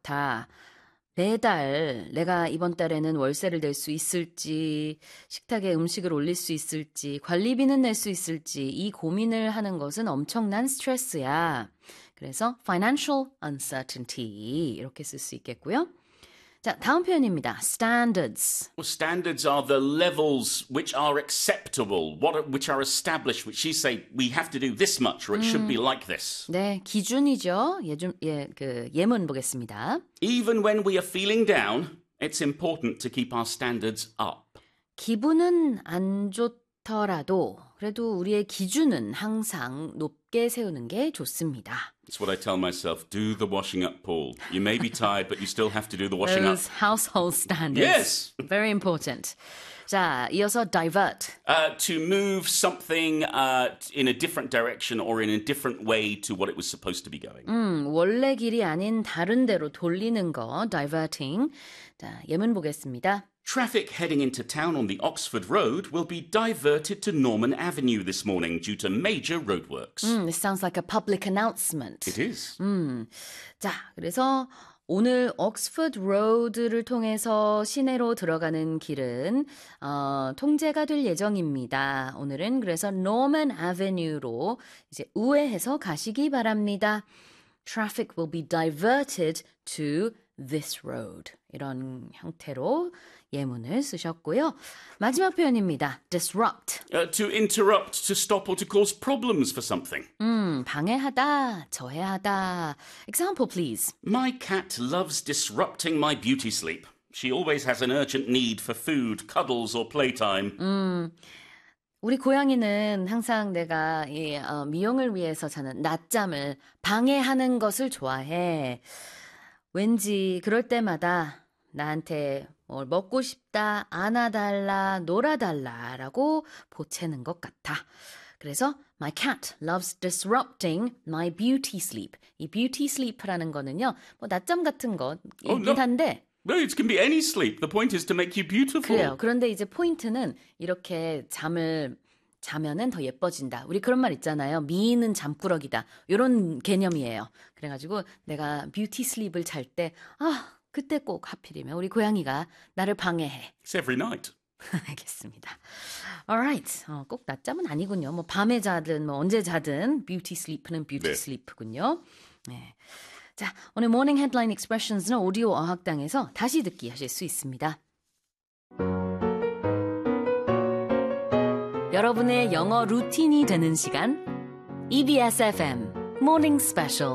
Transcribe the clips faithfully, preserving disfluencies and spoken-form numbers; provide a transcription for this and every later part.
같아. 매달 내가 이번 달에는 월세를 낼 수 있을지, 식탁에 음식을 올릴 수 있을지, 관리비는 낼 수 있을지 이 고민을 하는 것은 엄청난 스트레스야. 그래서 financial uncertainty 이렇게 쓸 수 있겠고요. 자, 다음 표현입니다. standards. Well, standards are the levels which are acceptable, what are, which are established, which you say we have to do this much or it 음. should be like this. 네, 기준이죠. 예좀 예, 그 예문 보겠습니다. Even when we are feeling down, it's important to keep our standards up. 기분은 안 좋더라도 그래도 우리의 기준은 항상 높게 세우는 게 좋습니다. It's what I tell myself. Do the washing up, Paul. You may be tired, but you still have to do the washing Those up. household standards. Yes. Very important. 자, 이어서 divert. Uh, to move something uh, in a different direction or in a different way to what it was supposed to be going. 음, 원래 길이 아닌 다른 데로 돌리는 거, diverting. 자, 예문 보겠습니다. Traffic heading into town on the Oxford Road will be diverted to Norman Avenue this morning due to major roadworks. 음, this sounds like a public announcement. It is. 음, 자, 그래서 오늘 옥스퍼드 로드를 통해서 시내로 들어가는 길은 어, 통제가 될 예정입니다. 오늘은 그래서 Norman Avenue로 이제 우회해서 가시기 바랍니다. Traffic will be diverted to this road. 이런 형태로 예문을 쓰셨고요. 마지막 표현입니다. disrupt. Uh, to interrupt, to stop or to cause problems for something. 음, 방해하다, 저해하다. Example, please. My cat loves disrupting my beauty sleep. She always has an urgent need for food, cuddles or playtime. 음, 우리 고양이는 항상 내가 이, 어, 미용을 위해서 자는 낮잠을 방해하는 것을 좋아해. 왠지 그럴 때마다 나한테 뭘 먹고 싶다, 안아달라, 놀아달라 라고 보채는 것 같아. 그래서 My cat loves disrupting my beauty sleep. 이 beauty sleep라는 거는요, 뭐 낮잠 같은 것이긴 Oh, no. 한데 No, it can be any sleep. The point is to make you beautiful. 그래요. 그런데 이제 포인트는 이렇게 잠을 자면은 더 예뻐진다. 우리 그런 말 있잖아요. 미인은 잠꾸러기다. 이런 개념이에요. 그래가지고 내가 뷰티 슬립을 잘 때 아, 그때 꼭 하필이면 우리 고양이가 나를 방해해. It's every night. 알겠습니다. Alright. 어, 꼭 낮잠은 아니군요. 뭐 밤에 자든 뭐 언제 자든 뷰티 슬리프는 뷰티 네. 슬리프군요. 네. 자, 오늘 모닝 헤드라인 익스프레션스는 오디오 어학당에서 다시 듣기 하실 수 있습니다. 여러분의 영어 루틴이 되는 시간 이비에스 에프엠 모닝 스페셜.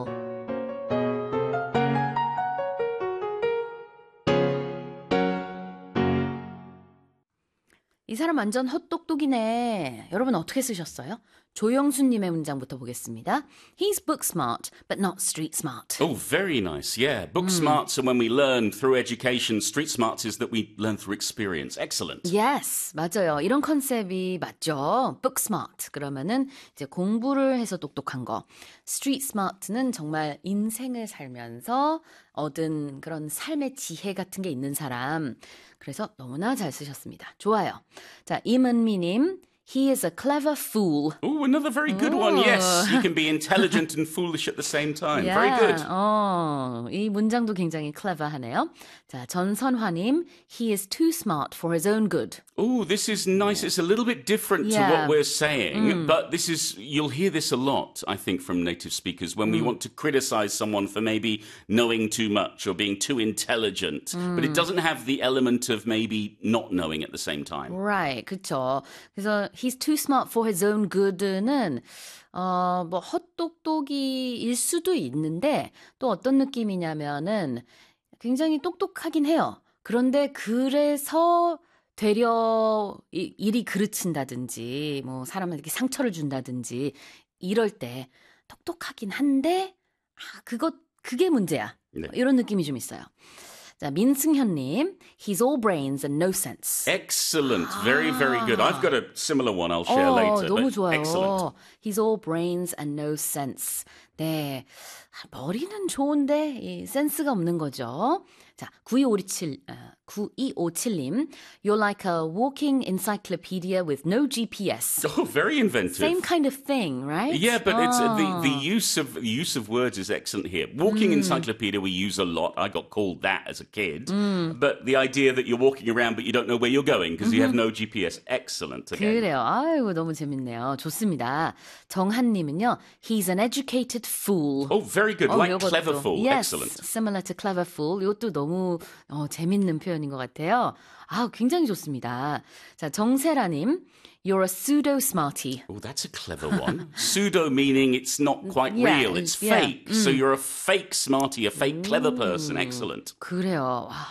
이 사람 완전 헛똑똑이네. 여러분 어떻게 쓰셨어요? 조영수님의 문장부터 보겠습니다. He's book smart, but not street smart. Oh, very nice. Yeah. Book smarts are when we learn through education. Street smarts is that we learn through experience. Excellent. Yes, 맞아요. 이런 컨셉이 맞죠. Book smart. 그러면은 이제 공부를 해서 똑똑한 거. Street smart는 정말 인생을 살면서 얻은 그런 삶의 지혜 같은 게 있는 사람. 그래서 너무나 잘 쓰셨습니다. 좋아요. 자, 임은미님. He is a clever fool. Oh, another very good one. Yes. You can be intelligent and foolish at the same time. Yeah. Very good. 어, 이 문장도 굉장히 clever하네요. 자, 전선화님. He is too smart for his own good. Oh, this is nice. It's a little bit different Yeah. to what we're saying, but this is, you'll hear this a lot, I think, from native speakers when we want to criticize someone for maybe knowing too much or being too intelligent, but it doesn't have the element of maybe not knowing at the same time. Right, 그쵸. 그래서 he's too smart for his own good는 어, 뭐 헛똑똑이일 수도 있는데 또 어떤 느낌이냐면은 굉장히 똑똑하긴 해요. 그런데 그래서 되려 이, 일이 그르친다든지 뭐 사람에게 상처를 준다든지 이럴 때 똑똑하긴 한데 아, 그것 그게 문제야. 네. 이런 느낌이 좀 있어요. 자, 민승현님, he's all brains and no sense. Excellent. Very, very good. I've got a similar one I'll share 어, later. 너무 but 좋아요. Excellent. He's all brains and no sense. 네, 머리는 좋은데 이 센스가 없는 거죠. 자, 구이오칠, 어, 구이오칠님, you're like a walking encyclopedia with no G P S. Oh, very inventive. Same kind of thing, right? Yeah, but it's uh, the the Oh. use of the use of words is excellent here. Walking encyclopedia we use a lot. I got called that as a kid. But the idea that you're walking around but you don't know where you're going because you have no G P S, excellent. Again. 그래요. 아이고, 너무 재밌네요. 좋습니다. 정한님은요, he's an educated fool. Oh, very good. 어, Like 요것도. clever fool. Yes, Excellent. similar to clever fool. 이것도 너무 어, 재밌는 표현인 것 같아요. 아, 굉장히 좋습니다. 자, 정세라님, you're a pseudo smarty. Oh, that's a clever one. Pseudo meaning it's not quite Yeah, real. It's yeah. fake. So you're a fake smarty, a fake clever person. Excellent. 그래요. 와.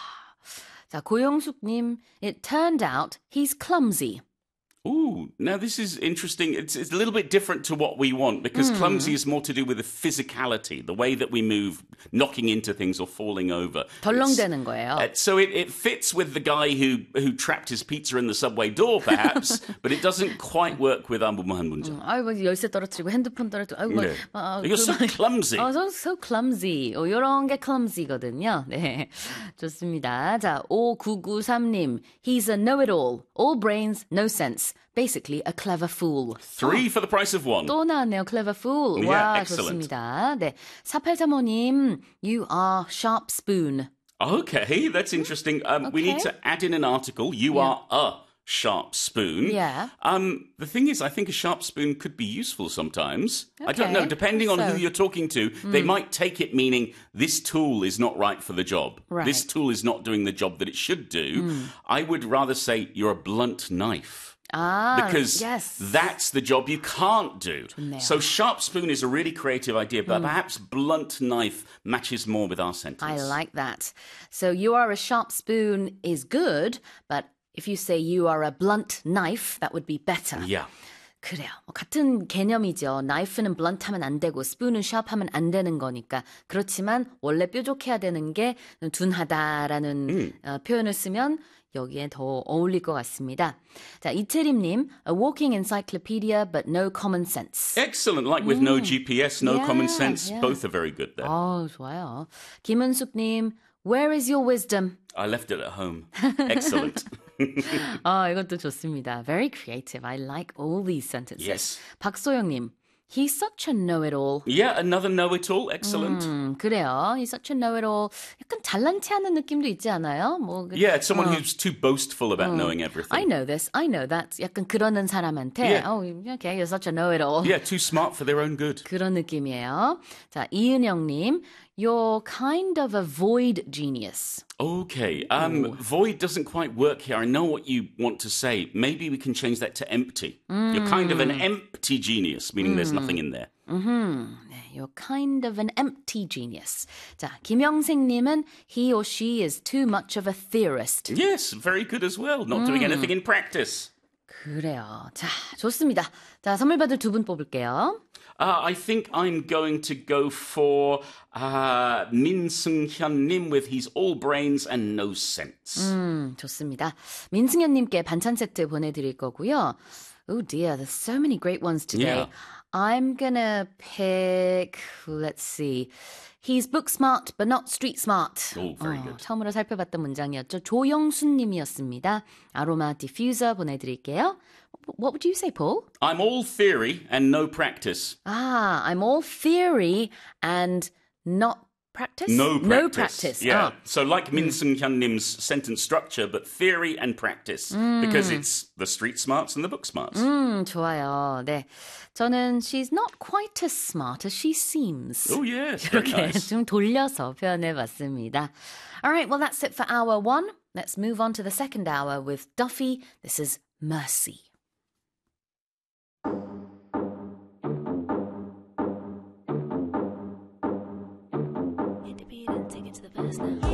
자, 고영숙님, it turned out he's clumsy. Ooh, now this is interesting. It's, it's a little bit different to what we want because clumsy is more to do with the physicality, the way that we move, knocking into things or falling over. 덜렁대는 거예요. Uh, so it, it fits with the guy who who trapped his pizza in the subway door, perhaps, but it doesn't quite work with 안무한 문제. 아이고, 열쇠 떨어뜨리고 핸드폰 떨어뜨리고 아이고, 네. 아, You're so 그- clumsy. 어, so, so clumsy. 어, 이런 게 clumsy거든요. 네, 좋습니다. 자, 오구구삼님, he's a know-it-all, all brains, no sense. Basically a clever fool. Three for the price of one. 또 나왔네요. clever fool. Yeah, 와, excellent. 좋습니다. 네, 사팔삼오님, you are sharp spoon. Okay, that's interesting. Um, We need Okay. to add in an article. You Yeah. are a sharp spoon. Yeah. Um, the thing is, I think a sharp spoon could be useful sometimes. I don't know. Okay, Depending on so- who you're talking to, they might take it meaning this tool is not right for the job. Right. This tool is not doing the job that it should do. I would rather say you're a blunt knife. 아, Because yes. that's the job you can't do. 좋네요. So sharp spoon is a really creative idea, but perhaps blunt knife matches more with our sentence. I like that. So you are a sharp spoon is good, but if you say you are a blunt knife, that would be better. Yeah. 그래요. 같은 개념이죠. knife는 blunt 하면 안 되고 spoon은 sharp 하면 안 되는 거니까. 그렇지만 원래 뾰족해야 되는 게 둔하다라는 음. 어, 표현을 쓰면 여기에 더 어울릴 것 같습니다. 자, 이태림님, a walking encyclopedia but no common sense. Excellent. Like with no G P S, no Yeah, common sense, yeah. both are very good there. 아, 좋아요. 김은숙님, where is your wisdom? I left it at home. Excellent. 아, 이것도 좋습니다. Very creative. I like all these sentences. Yes. 박소영님, he's such a know-it-all. Yeah, another know-it-all. Excellent. 음, 그래요. He's such a know-it-all. 약간 잘난 체하는 느낌도 있지 않아요? 뭐, 그- Yeah, it's someone 어. who's too boastful about knowing everything. I know this, I know that. 약간 그러는 사람한테, Yeah. oh, okay, you're such a know-it-all. Yeah, too smart for their own good. 그런 느낌이에요. 자, 이은영님, you're kind of a void genius. Okay, um, void doesn't quite work here. I know what you want to say. Maybe we can change that to empty. You're kind of an empty genius, meaning there's nothing in there. 네, you're kind of an empty genius. 자, 김영생님은 he or she is too much of a theorist. Yes, very good as well. Not doing anything in practice. 그래요. 자, 좋습니다. 자, 선물 받을 두 분 뽑을게요. Uh, I think I'm going to go for uh, Min Seung-hyun Nim with He's All Brains and No Sense. 음, 좋습니다. 민승현님께 반찬 세트 보내드릴 거고요. Oh dear, there's so many great ones today. Yeah. I'm gonna pick, let's see. He's book smart, but not street smart. Oh, very good. 처음으로 살펴봤던 문장이었죠. 조영순님이었습니다. 아로마 디퓨저 보내드릴게요. What would you say, Paul? I'm all theory and no practice. Ah, I'm all theory and not practice? No practice. No practice. Yeah. Ah. So like Min Seung-hyun Nim's sentence structure, but theory and practice. Because it's the street smarts and the book smarts. 음, 좋아요. 네. 저는 she's not quite as smart as she seems. Oh, yes. Very 이렇게 nice. 좀 돌려서 표현해봤습니다. All right, well, that's it for hour one. Let's move on to the second hour with Duffy. This is Mercy. Hit the beat and take it to the verse now.